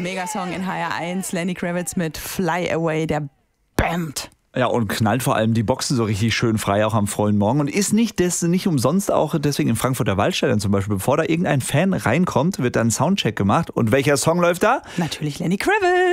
Megasong in HR1. Lenny Kravitz mit Fly Away, der bammt. Ja, und knallt vor allem die Boxen so richtig schön frei, auch am frühen Morgen. Und ist nicht umsonst auch deswegen im Frankfurter Waldstadion zum Beispiel. Bevor da irgendein Fan reinkommt, wird dann ein Soundcheck gemacht. Und welcher Song läuft da? Natürlich Lenny Kravitz.